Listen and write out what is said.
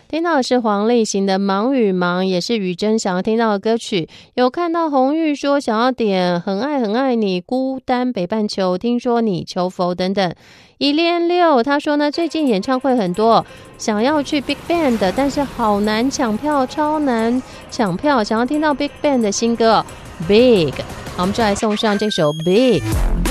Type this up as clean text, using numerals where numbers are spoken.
听到的是黄立行的《忙与忙》，也是雨珍想要听到的歌曲。有看到红玉说想要点《很爱很爱你》、《孤单北半球》、听说你求佛等等。一连六他说呢，最近演唱会很多，想要去 Big Bang 的，但是好难抢票，超难抢票。想要听到 Big Bang 的新歌 Big， 好，我们就来送上这首 Big。